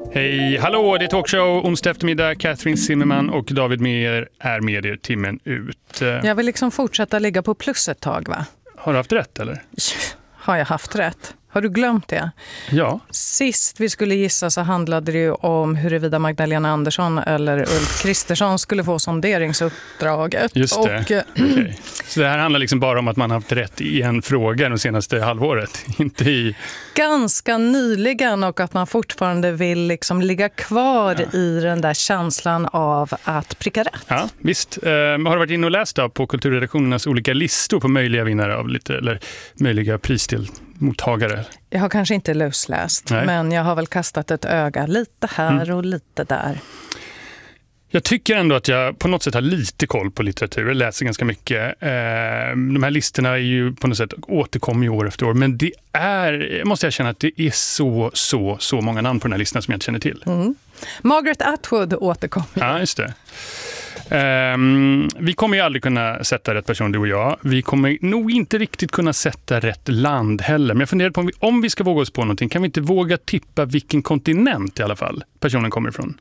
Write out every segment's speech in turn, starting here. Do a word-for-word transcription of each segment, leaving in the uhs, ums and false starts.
Hej, hallå, det är talkshow onsdag eftermiddag. Catherine Zimmerman och David Meyer är med er timmen ut. Jag vill liksom fortsätta ligga på plus ett tag, va? Har du haft rätt, eller? Har jag haft rätt? Har du glömt det? Ja. Sist vi skulle gissa så handlade det ju om huruvida Magdalena Andersson eller Ulf Kristersson skulle få sonderingsuppdraget. Just det. Och, okay. Så det här handlar liksom bara om att man har haft rätt i en fråga de senaste halvåret, inte i... Ganska nyligen, och att man fortfarande vill liksom ligga kvar ja. i den där känslan av att pricka rätt. Ja, visst. Eh, har du varit inne och läst då på kulturredaktionernas olika listor på möjliga vinnare av lite, eller möjliga prisdelmottagare? Jag har kanske inte lusläst, Nej. men jag har väl kastat ett öga lite här mm. och lite där. Jag tycker ändå att jag på något sätt har lite koll på litteratur. Jag läser ganska mycket. De här listorna är ju på något sätt återkommer ju år efter år. Men det är, jag måste erkänna att det är så, så, så många namn på den här listan som jag inte känner till. Mm. Margaret Atwood återkommer. Ja, just det. Um, vi kommer ju aldrig kunna sätta rätt person, du och jag. Vi kommer nog inte riktigt kunna sätta rätt land heller. Men jag funderar på om vi, om vi ska våga oss på någonting, kan vi inte våga tippa vilken kontinent i alla fall personen kommer ifrån?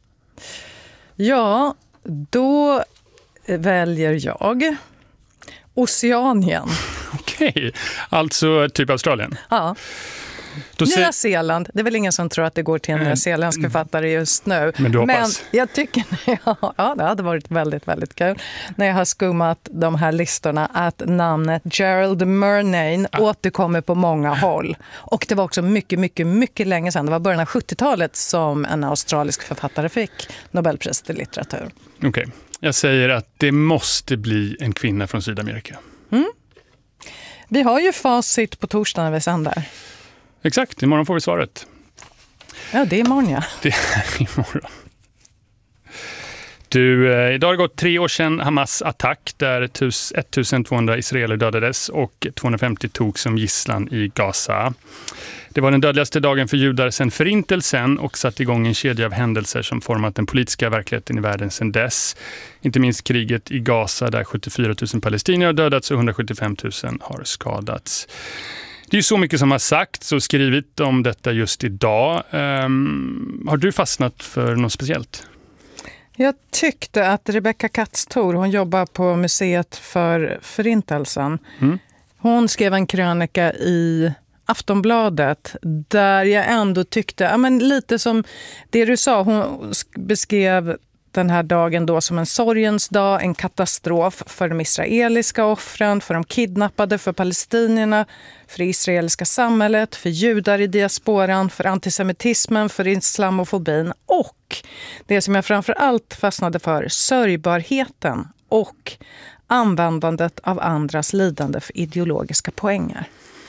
Ja, då väljer jag Oceanien. Okej, okay. Alltså typ Australien? Ja. Då Nya se- Zeeland. Det är väl ingen som tror att det går till en nyzeeländsk författare just nu. Men du hoppas? Men jag tycker, ja, ja, det hade varit väldigt, väldigt kul när jag har skummat de här listorna att namnet Gerald Murnane ah. återkommer på många håll. Och det var också mycket, mycket, mycket länge sedan. Det var början av sjuttiotalet som en australisk författare fick Nobelpriset i litteratur. Okej, okay. Jag säger att det måste bli en kvinna från Sydamerika. Mm. Vi har ju facit på torsdag när vi sänder. Exakt, imorgon får vi svaret. Ja, det är imorgon, ja. Det är imorgon. Du, eh, idag har det gått tre år sedan Hamas attack där ettusentvåhundra israeler dödades och tvåhundrafemtio tog som gisslan i Gaza. Det var den dödligaste dagen för judar sedan förintelsen och satt igång en kedja av händelser som format den politiska verkligheten i världen sedan dess. Inte minst kriget i Gaza där sjuttiofyra tusen palestinier har dödats och hundrasjuttiofem tusen har skadats. Det är ju så mycket som har sagts och skrivit om detta just idag. Um, har du fastnat för något speciellt? Jag tyckte att Rebecca Katz-Thor, hon jobbar på museet för förintelsen. Mm. Hon skrev en krönika i Aftonbladet där jag ändå tyckte, ja, men lite som det du sa, hon beskrev den här dagen då som en sorgens dag, en katastrof för de israeliska offren, för de kidnappade, för palestinierna, för det israeliska samhället, för judar i diasporan, för antisemitismen, för islamofobin och det som jag framför allt fastnade för, sörjbarheten och användandet av andras lidande för ideologiska poänger.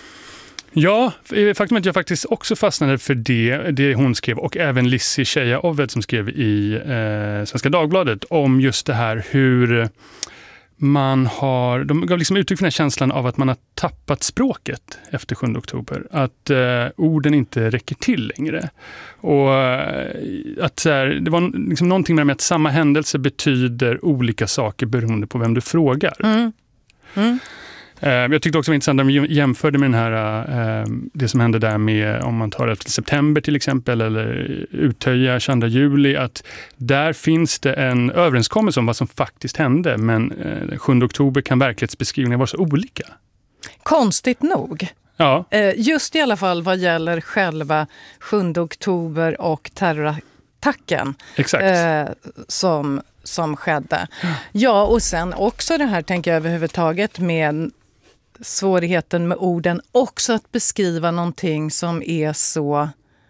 Ja, faktum är att jag faktiskt också fastnade för det, det hon skrev och även Lissi Sheja-Oved som skrev i eh, Svenska Dagbladet om just det här hur man har, de gav liksom uttryck för den här känslan av att man har tappat språket efter sjunde oktober. Att eh, orden inte räcker till längre. Och eh, att så här, det var liksom någonting med att samma händelse betyder olika saker beroende på vem du frågar. Mm. Mm. Jag tyckte också det var intressant att de jämförde med den här, det som hände där med, om man tar elfte september till exempel, eller Utöja tjugosandra juli, att där finns det en överenskommelse om vad som faktiskt hände, men sjunde oktober kan verklighetsbeskrivningar vara så olika. Konstigt nog. Ja. Just i alla fall vad gäller själva sjunde oktober och terrorattacken. Exakt. Eh, som, som skedde. Ja, och sen också det här, tänker jag överhuvudtaget, med svårigheten med orden också att beskriva någonting som är så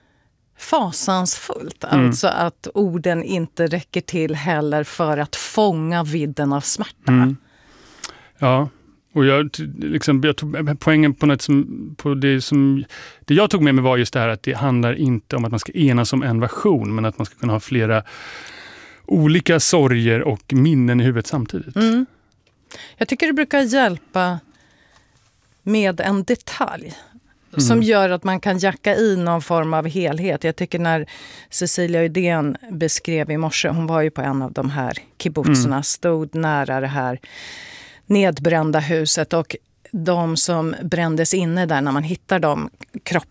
fasansfullt. Mm. Alltså att orden inte räcker till heller för att fånga vidden av smärta. Mm. Ja, och jag, liksom, jag tog poängen på något som, på det som det jag tog med mig var just det här att det handlar inte om att man ska enas om en version, men att man ska kunna ha flera olika sorger och minnen i huvudet samtidigt. Mm. Jag tycker det brukar hjälpa med en detalj mm. som gör att man kan jacka i någon form av helhet. Jag tycker när Cecilia Uddén beskrev i morse, hon var ju på en av de här kibbutzerna, mm. stod nära det här nedbrända huset och de som brändes inne där, när man hittar de kropparna